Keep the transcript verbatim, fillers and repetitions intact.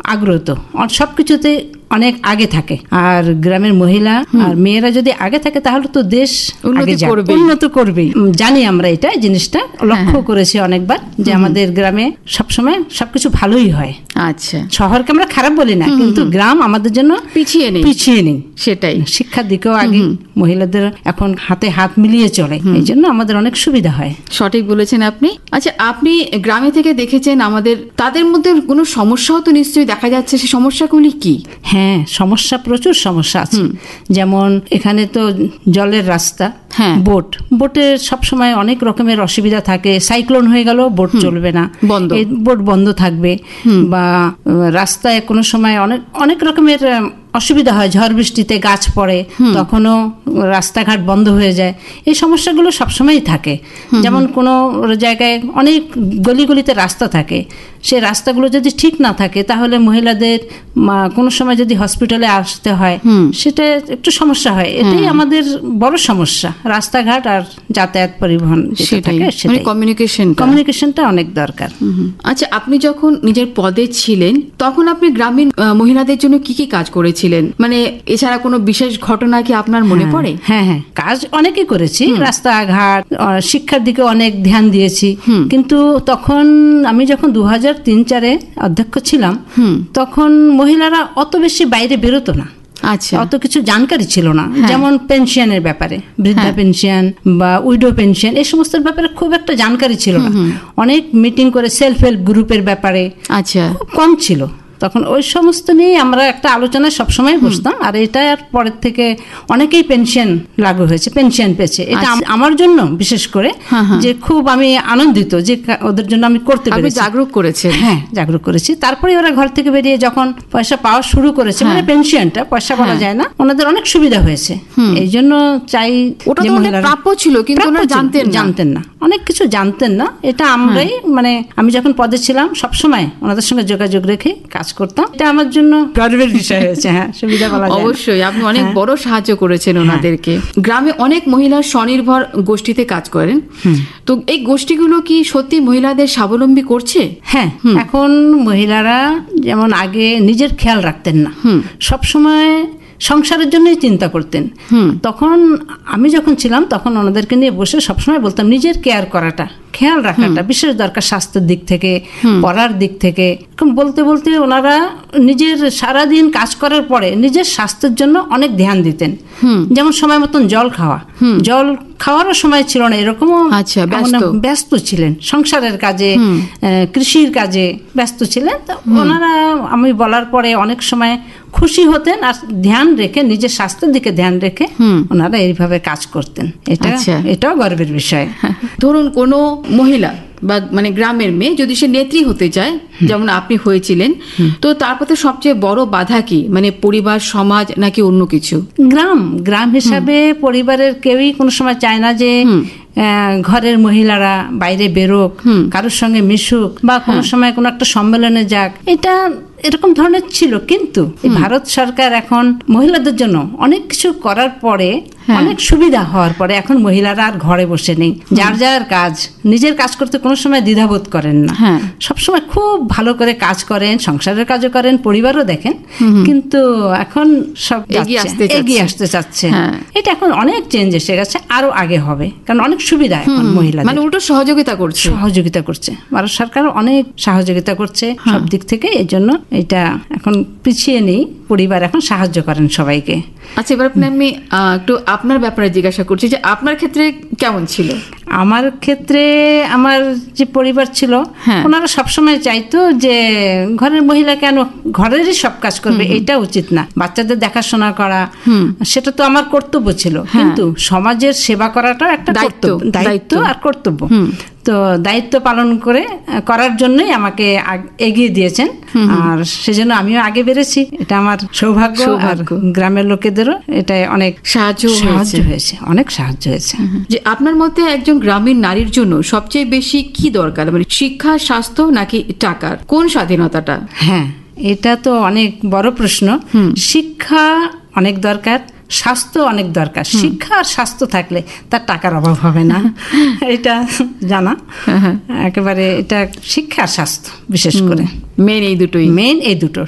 আগ্রহ তো সবকিছুতে অনেক আগে থাকে। আর গ্রামের মহিলা আর মেয়েরা যদি আগে থাকে তাহলে তো দেশ উন্নত করবেই। জানি আমরা এটা জিনিসটা লক্ষ্য করেছি অনেকবার যে আমাদের গ্রামে সবসময় সবকিছু ভালোই হয়। আচ্ছা, শহরকে আমরা খারাপ বলি না, কিন্তু গ্রাম আমাদের জন্য পিছিয়ে নেই পিছিয়ে নেই সেটাই। শিক্ষার দিকেও আগে, মহিলাদের এখন হাতে হাত মিলিয়ে চলে, এই জন্য আমাদের অনেক সুবিধা হয়। সঠিক বলেছেন আপনি। আচ্ছা, আপনি গ্রামে থেকে দেখেছেন আমাদের, তাদের মধ্যে কোনো সমস্যাও তো নিশ্চয়ই দেখা যাচ্ছে, সেই সমস্যাগুলি কি? হ্যাঁ, সমস্যা প্রচুর সমস্যা আছে। যেমন এখানে তো জলের রাস্তা, বোট বোটের সবসময় অনেক রকমের অসুবিধা থাকে। সাইক্লোন হয়ে গেল বোট চলবে না, বোট বন্ধ থাকবে, বা রাস্তায় কোনো সময় অনেক অনেক রকমের অসুবিধা হয়। ঝড় বৃষ্টিতে গাছ পড়ে, তখনও রাস্তাঘাট বন্ধ হয়ে যায়। এই সমস্যাগুলো সবসময়ই থাকে। যেমন কোনো জায়গায় অনেক গলিগলিতে রাস্তা থাকে, সে রাস্তাগুলো যদি ঠিক না থাকে তাহলে মহিলাদের কোনো সময় যদি হসপিটালে আসতে হয় সেটা একটু সমস্যা হয়। এটাই আমাদের বড় সমস্যা, রাস্তাঘাট আর যাতায়াত পরিবহন কমিউনিকেশন কমিউনিকেশনটা অনেক দরকার। আচ্ছা, আপনি যখন নিজের পদে ছিলেন তখন আপনি গ্রামীণ মহিলাদের জন্য কি কি কাজ করেছিলেন? মানে এছাড়া কোনো বিশেষ ঘটনা কি আপনার মনে পড়ে? হ্যাঁ হ্যাঁ, কাজ অনেকই করেছি। রাস্তাঘাট, শিক্ষার দিকে অনেক ধ্যান দিয়েছি। কিন্তু তখন আমি যখন দু হাজার তিন চারে অধ্যক্ষ ছিলাম, তখন মহিলারা অত বেশি বাইরে বেরোতো না। আচ্ছা, অত কিছু জানকারি ছিল না। যেমন পেনশনের ব্যাপারে, বৃদ্ধা পেনশন বা উইডো পেনশন, এই সমস্ত ব্যাপারে খুব একটা জানকারি ছিল না। অনেক মিটিং করে সেলফ হেল্প গ্রুপের ব্যাপারে আচ্ছা কম ছিল। তখন ওই সমস্ত নিয়ে আমরা একটা আলোচনায় সবসময় বসতাম। আর এটা পরের থেকে অনেকেই পেনশন লাগু হয়েছে, পেনশন পেয়েছে। এটা আমার জন্য বিশেষ করে যে খুব আমি আনন্দিত যে ওদের জন্য আমি করতে পেরেছি। জাগরুক করেছে, হ্যাঁ জাগরুক করেছি। তারপরে ওরা ঘর থেকে বেরিয়ে যখন পয়সা পাওয়া শুরু করেছে, মানে পেনশনটা পয়সা বলা যায় না, ওনাদের অনেক সুবিধা হয়েছে। এই জন্য চাই, ওটা তো প্রাপ্য ছিল কিন্তু ওনারা জানতেন জানতেন না অনেক কিছু জানতেন না। এটা আমরাই, মানে আমি যখন পদে ছিলাম সবসময় ওনাদের সঙ্গে যোগাযোগ রেখে কাজ করতাম। এটা আমার জন্য গর্বের বিষয় হয়েছে। হ্যাঁ, সুবিধা বলা যায়। অবশ্যই আপনি অনেক বড় সাহায্য করেছেন ওনাদেরকে। গ্রামে অনেক মহিলা স্বনির্ভর গোষ্ঠীতে কাজ করেন, তো এই গোষ্ঠীগুলো কি সত্যি মহিলাদের স্বাবলম্বী করছে? হ্যাঁ, এখন মহিলারা যেমন আগে নিজের খেয়াল রাখতেন না, সবসময় সংসারের জন্যই চিন্তা করতেন। তখন আমি যখন ছিলাম তখন ওনাদেরকে নিয়ে বসে সবসময় বলতাম নিজের কেয়ার করাটা, খেয়াল রাখাটা বিশেষ দরকার, স্বাস্থ্যের দিক থেকে, পড়ার দিক থেকে। বলতে বলতে ওনারা নিজের সারাদিন কাজ করার পরে নিজের স্বাস্থ্যের জন্য অনেক ধ্যান দিতেন। যেমন সময় মতন জল খাওয়া, জল খাওয়ারও সময় ছিল না, এরকমও ব্যস্ত ছিলেন, সংসারের কাজে, কৃষির কাজে ব্যস্ত ছিলেন। ওনারা আমি বলার পরে অনেক সময় খুশি হতেন আর ধ্যান রেখে, নিজের স্বাস্থ্যের দিকে ধ্যান রেখে ওনারা এইভাবে কাজ করতেন। এটা এটাও গর্বের বিষয়। ধরুন কোনো মহিলা বা মানে গ্রামের মেয়ে যদি সে নেত্রী হতে চায়, যেমন আপনি হয়েছিলেন, তো তার পথে সবচেয়ে বড় বাধা কি? মানে পরিবার, সমাজ, নাকি অন্য কিছু? গ্রাম গ্রাম হিসাবে পরিবারের কেউই কোনো সময় চায় না যে ঘরের মহিলারা বাইরে বেরোক, কারোর সঙ্গে মিশুক, বা কোনো সময় কোনো একটা সম্মেলনে যাক। এটা এরকম ধরনের ছিল। কিন্তু ভারত সরকার এখন মহিলাদের জন্য অনেক কিছু করার পরে, অনেক সুবিধা হওয়ার পরে এখন মহিলারা আর ঘরে বসে নেই। যার যার কাজ, নিজের কাজ করতে কোনো সময় দ্বিধাবোধ করেন না, সবসময় খুব ভালো করে কাজ করেন, সংসারের কাজও করেন, পরিবারও দেখেন। কিন্তু এখন সব এগিয়ে আসতে চাচ্ছে। এটা এখন অনেক চেঞ্জ এসে গেছে, আরো আগে হবে, কারণ অনেক সুবিধা এখন মহিলা, মানে উল্টো সহযোগিতা করছে সহযোগিতা করছে ভারত সরকার অনেক সহযোগিতা করছে সব দিক থেকে। এই জন্য এটা এখন পিছিয়ে নেই, পরিবার এখন সাহায্য করেন সবাইকে। আচ্ছা, এবার আপনি আমি একটু আপনার ব্যাপারে জিজ্ঞাসা করছি যে আপনার ক্ষেত্রে কেমন ছিল? আমার ক্ষেত্রে আমার যে পরিবার ছিল, ওনারা সবসময় চাইতো যে ঘরের মহিলা কেন ঘরেরই সব কাজ করবে, এটা উচিত না। বাচ্চাদের দেখাশোনা করা সেটা তো আমার কর্তব্য ছিল, কিন্তু সমাজের সেবা করাটা একটা কর্তব্য, দায়িত্ব আর কর্তব্য। তো দায়িত্ব পালন করে করার জন্যই আমাকে এগিয়ে দিয়েছেন, আর সেজন্য আমিও আগে বেড়েছি। এটা আমার সৌভাগ্য, আর গ্রামের লোকেদেরও এটা অনেক সাহায্য সাহায্য হয়েছে, অনেক সাহায্য হয়েছে। যে আপনার মতে একজন গ্রামীণ নারীর জন্য সবচেয়ে বেশি কি দরকার, মানে শিক্ষা, স্বাস্থ্য, নাকি টাকার কোন স্বাধীনতাটা? হ্যাঁ, এটা তো অনেক বড় প্রশ্ন। শিক্ষা অনেক দরকার, স্বাস্থ্য অনেক দরকার। শিক্ষা আর স্বাস্থ্য থাকলে তার টাকার অভাব হবে না, এটা জানা একেবারে। এটা শিক্ষা আর স্বাস্থ্য বিশেষ করে মেন, এই দুটোই মেন এই দুটো